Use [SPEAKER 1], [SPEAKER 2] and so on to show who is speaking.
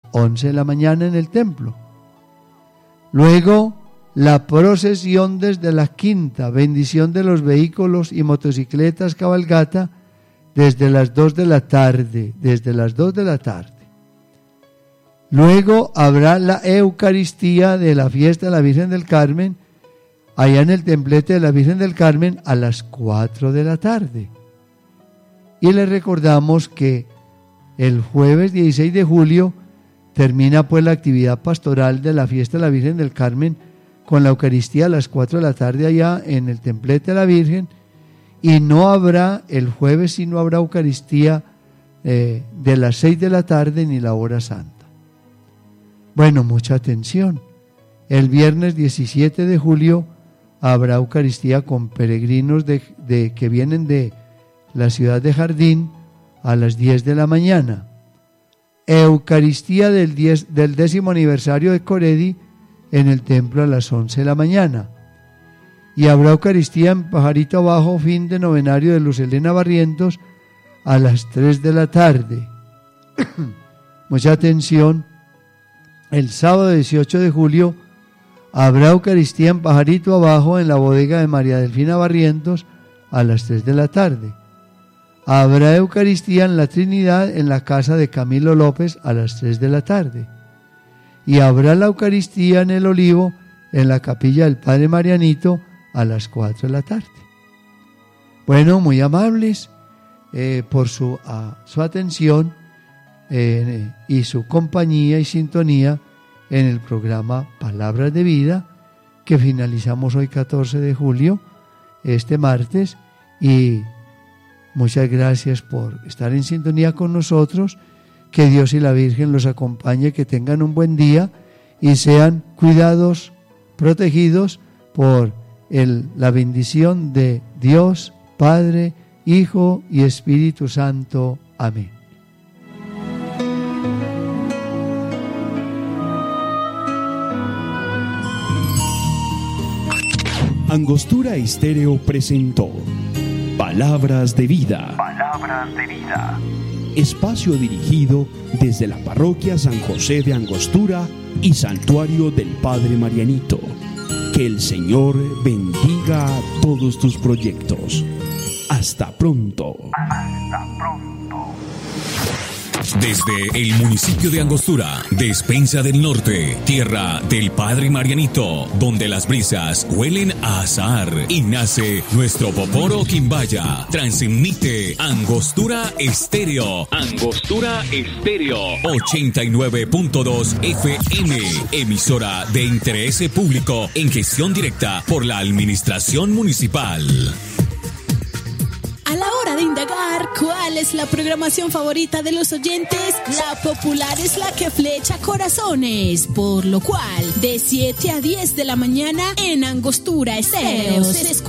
[SPEAKER 1] 11 de la mañana en el templo. Luego, la procesión desde la quinta, bendición de los vehículos y motocicletas cabalgata desde las 2 de la tarde, Luego habrá la Eucaristía de la fiesta de la Virgen del Carmen, allá en el templete de la Virgen del Carmen a las 4 de la tarde. Y les recordamos que el jueves 16 de julio termina pues la actividad pastoral de la fiesta de la Virgen del Carmen con la Eucaristía a las 4 de la tarde allá en el templete de la Virgen, y no habrá el jueves, sí no habrá Eucaristía de las 6 de la tarde ni la hora santa. Bueno, mucha atención. El viernes 17 de julio habrá Eucaristía con peregrinos que vienen de la ciudad de Jardín a las 10 de la mañana. Eucaristía del 10º aniversario de Coredi en el templo a las 11 de la mañana. Y habrá Eucaristía en Pajarito Abajo, fin de novenario de Luz Helena Barrientos a las 3 de la tarde. Mucha atención. El sábado 18 de julio habrá Eucaristía en Pajarito Abajo en la bodega de María Delfina Barrientos a las 3 de la tarde. Habrá Eucaristía en la Trinidad en la casa de Camilo López a las 3 de la tarde. Y habrá la Eucaristía en el Olivo en la capilla del Padre Marianito a las 4 de la tarde. Bueno, muy amables por su atención y su compañía y sintonía en el programa Palabras de Vida, que finalizamos hoy 14 de julio, este martes, y muchas gracias por estar en sintonía con nosotros. Que Dios y la Virgen los acompañe, que tengan un buen día y sean cuidados, protegidos por la bendición de Dios, Padre, Hijo y Espíritu Santo. Amén.
[SPEAKER 2] Angostura Estéreo presentó Palabras de Vida.
[SPEAKER 3] Palabras de Vida.
[SPEAKER 2] Espacio dirigido desde la parroquia San José de Angostura y Santuario del Padre Marianito. Que el Señor bendiga todos tus proyectos. Hasta pronto.
[SPEAKER 3] Hasta pronto.
[SPEAKER 4] Desde el municipio de Angostura, Despensa del Norte, tierra del Padre Marianito, donde las brisas huelen a azahar y nace nuestro Poporo Quimbaya. Transmite Angostura Estéreo. Angostura Estéreo 89.2 FM, emisora de interés público en gestión directa por la Administración Municipal.
[SPEAKER 5] A la hora de indagar cuál es la programación favorita de los oyentes, la popular es la que flecha corazones, por lo cual de 7 a 10 de la mañana en Angostura Estéreo se escucha